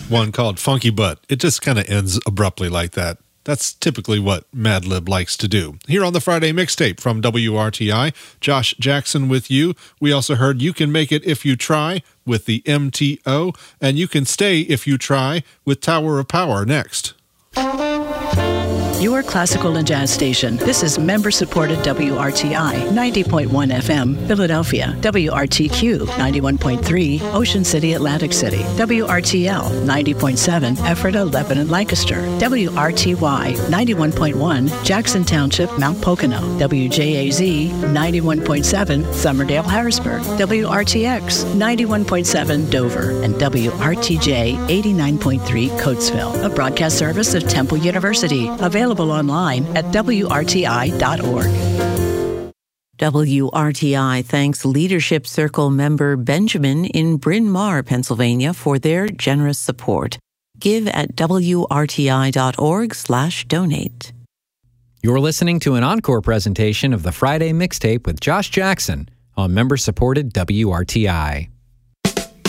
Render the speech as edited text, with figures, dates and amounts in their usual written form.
one called Funky Butt. It just kind of ends abruptly like that. That's typically what Madlib likes to do. Here on the Friday mixtape from WRTI, Josh Jackson with you. We also heard You Can Make It If You Try with the MTO, and You Can Stay If You Try with Tower of Power next. Your classical and jazz station. This is member-supported WRTI, 90.1 FM, Philadelphia. WRTQ, 91.3, Ocean City, Atlantic City. WRTL, 90.7, Ephrata, Lebanon, Lancaster. WRTY, 91.1, Jackson Township, Mount Pocono. WJAZ, 91.7, Summerdale, Harrisburg. WRTX, 91.7, Dover. And WRTJ, 89.3, Coatesville. A broadcast service of Temple University. Available online at WRTI.org. WRTI thanks Leadership Circle member Benjamin in Bryn Mawr, Pennsylvania, for their generous support. Give at WRTI.org/donate. You're listening to an encore presentation of the Friday Mixtape with Josh Jackson on member-supported WRTI.